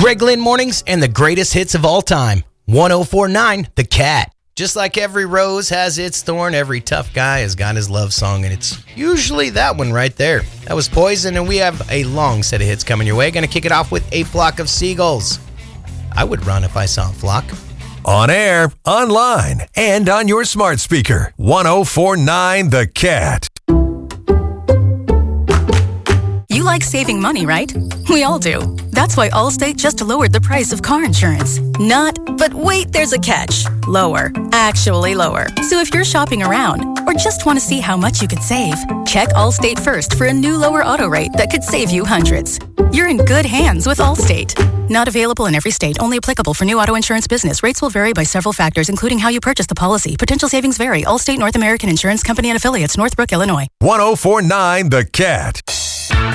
Greg Lynn Mornings and the greatest hits of all time. 104.9 The Cat. Just like every rose has its thorn, every tough guy has got his love song, and it's usually that one right there. That was Poison, and we have a long set of hits coming your way. Going to kick it off with A Flock of Seagulls. I would run if I saw a flock. On air, online, and on your smart speaker. 104.9 The Cat. You like saving money, right? We all do. That's why Allstate just lowered the price of car insurance. Not, but wait, there's a catch. Lower. Actually lower. So if you're shopping around or just want to see how much you could save, check Allstate first for a new lower auto rate that could save you hundreds. You're in good hands with Allstate. Not available in every state. Only applicable for new auto insurance business. Rates will vary by several factors, including how you purchase the policy. Potential savings vary. Allstate North American Insurance Company and Affiliates, Northbrook, Illinois. 104.9 The Cat.